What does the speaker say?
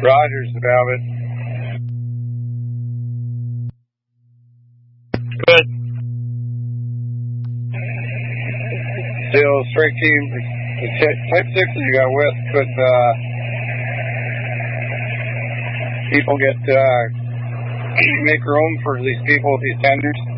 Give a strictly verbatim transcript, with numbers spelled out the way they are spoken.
Rogers about it. Good. Still, strike team, the type six that you got with, could uh, people get, uh, make room for these people with these tenders?